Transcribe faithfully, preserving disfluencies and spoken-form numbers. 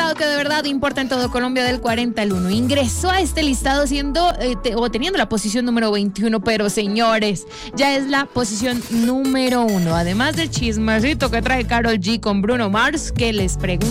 listado que de verdad importa en todo Colombia del cuarenta al uno. Ingresó a este listado siendo eh, te, o teniendo la posición número veintiuno, pero señores, ya es la posición número uno. Además del chismecito que trae Karol G con Bruno Mars, que les pregunto